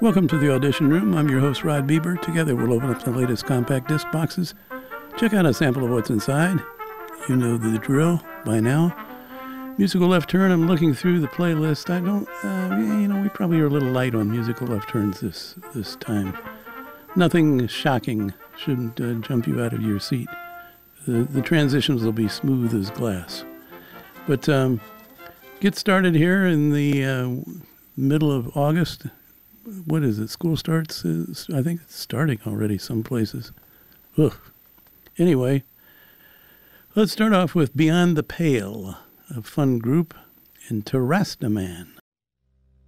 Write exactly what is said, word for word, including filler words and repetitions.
Welcome to the Audition Room. I'm your host, Rod Bieber. Together we'll open up the latest compact disc boxes, check out a sample of what's inside. You know the drill by now. Musical left turn, I'm looking through the playlist. I don't, uh, you know, we probably are a little light on musical left turns this, this time. Nothing shocking, shouldn't uh, jump you out of your seat. The, the transitions will be smooth as glass. But um, get started here in the uh, middle of August. What is it? School starts? Uh, I think it's starting already some places. Ugh. Anyway, let's start off with Beyond the Pale, a fun group, and Terrastaman.